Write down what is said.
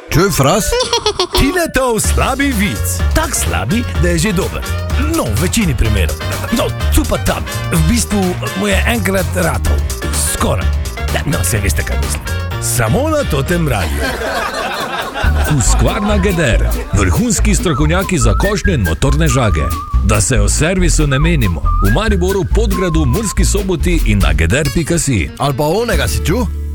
Čuj, Fras? Tiletov slabi vic. Tak slabi, da je že dober. No, v večini primerov. No, tu pa tam. V bistvu mu je enkrat ratov. Skoraj. No, se veste, kaj mislim. Samo na totem radiju. Husqvarna Geder. Vrhunski strokovnjaki za košnje in motorne žage. Da se o servisu ne menimo. V Mariboru, Podgradu, Murski Soboti in na geder.si. Ali pa onega si čuj?